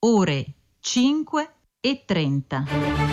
ore 5:30.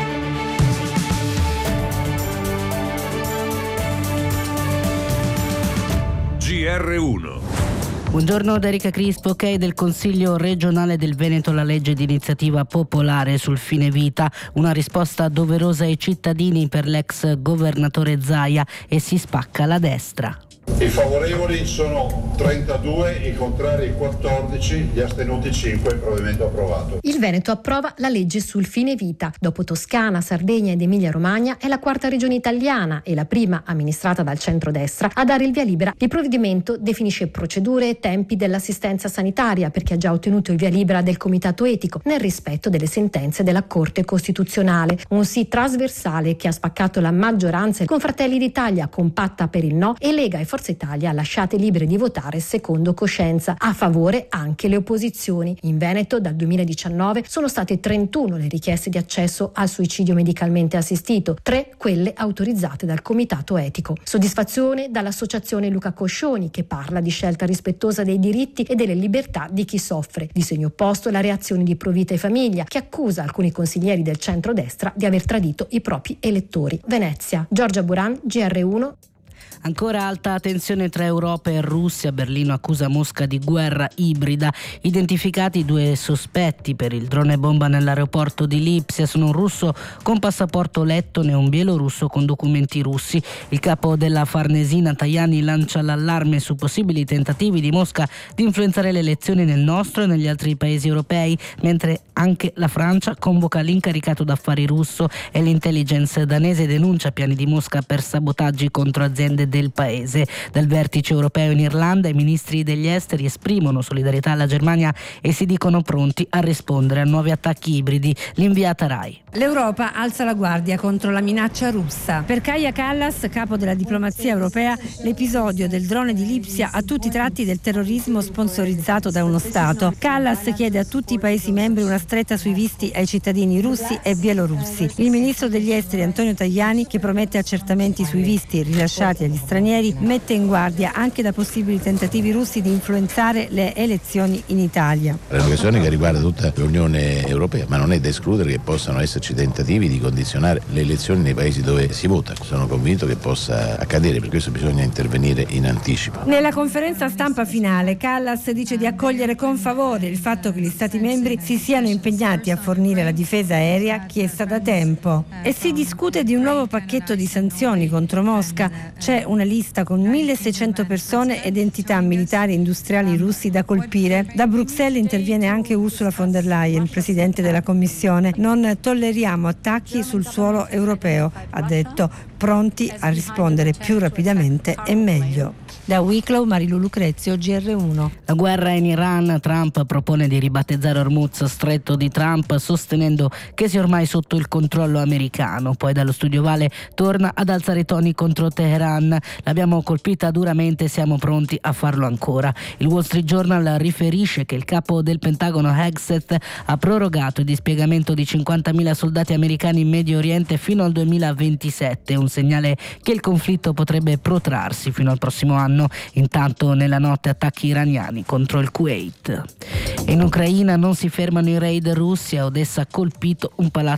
GR1. Buongiorno da Erika Crispo. Ok del Consiglio regionale del Veneto la legge di iniziativa popolare sul fine vita, una risposta doverosa ai cittadini per l'ex governatore Zaia, e si spacca la destra. I favorevoli sono 32, i contrari 14, gli astenuti 5, il provvedimento approvato. Il Veneto approva la legge sul fine vita. Dopo Toscana, Sardegna ed Emilia-Romagna è la quarta regione italiana e la prima amministrata dal centrodestra a dare il via libera. Il provvedimento definisce procedure e tempi dell'assistenza sanitaria per chi ha già ottenuto il via libera del Comitato Etico nel rispetto delle sentenze della Corte Costituzionale. Un sì trasversale che ha spaccato la maggioranza con Fratelli d'Italia compatta per il no e Lega e Forza Italia lasciate libere di votare secondo coscienza. A favore anche le opposizioni. In Veneto dal 2019 sono state 31 le richieste di accesso al suicidio medicalmente assistito, 3 quelle autorizzate dal Comitato Etico. Soddisfazione dall'associazione Luca Coscioni, che parla di scelta rispettosa dei diritti e delle libertà di chi soffre. Di segno opposto la reazione di Provita e Famiglia, che accusa alcuni consiglieri del centrodestra di aver tradito i propri elettori. Venezia, Giorgia Buran, GR1. Ancora alta tensione tra Europa e Russia. Berlino accusa Mosca di guerra ibrida. Identificati 2 sospetti per il drone bomba nell'aeroporto di Lipsia. Sono un russo con passaporto lettone e un bielorusso con documenti russi. Il capo della Farnesina Tajani lancia l'allarme su possibili tentativi di Mosca di influenzare le elezioni nel nostro e negli altri paesi europei, mentre anche la Francia convoca l'incaricato d'affari russo e l'intelligence danese denuncia piani di Mosca per sabotaggi contro aziende del paese. Dal vertice europeo in Irlanda i ministri degli esteri esprimono solidarietà alla Germania e si dicono pronti a rispondere a nuovi attacchi ibridi. L'inviata Rai. L'Europa alza la guardia contro la minaccia russa. Per Kaja Kallas, capo della diplomazia europea, l'episodio del drone di Lipsia ha tutti i tratti del terrorismo sponsorizzato da uno Stato. Kallas chiede a tutti i Paesi membri una stretta sui visti ai cittadini russi e bielorussi. Il ministro degli esteri Antonio Tajani, che promette accertamenti sui visti rilasciati agli stranieri, mette in guardia anche da possibili tentativi russi di influenzare le elezioni in Italia. È una questione che riguarda tutta l'Unione Europea, ma non è da escludere che possano esserci tentativi di condizionare le elezioni nei paesi dove si vota. Sono convinto che possa accadere, per questo bisogna intervenire in anticipo. Nella conferenza stampa finale Kallas dice di accogliere con favore il fatto che gli Stati membri si siano impegnati a fornire la difesa aerea chiesta da tempo, e si discute di un nuovo pacchetto di sanzioni contro Mosca. C'è una lista con 1.600 persone ed entità militari e industriali russi da colpire. Da Bruxelles interviene anche Ursula von der Leyen, presidente della Commissione. Non tolleriamo attacchi sul suolo europeo, ha detto, pronti a rispondere più rapidamente e meglio. Da Wicklow, Marilu Lucrezio, GR1. La guerra in Iran. Trump propone di ribattezzare Hormuz Stretto di Trump, sostenendo che sia ormai sotto il controllo americano. Poi dallo studio Vale torna ad alzare i toni contro Teheran. L'abbiamo colpita duramente, siamo pronti a farlo ancora. Il Wall Street Journal riferisce che il capo del Pentagono Hegseth ha prorogato il dispiegamento di 50.000 soldati americani in Medio Oriente fino al 2027, un segnale che il conflitto potrebbe protrarsi fino al prossimo anno. Intanto nella notte attacchi iraniani contro il Kuwait. In Ucraina non si fermano i raid russi. A Odessa colpito un palazzo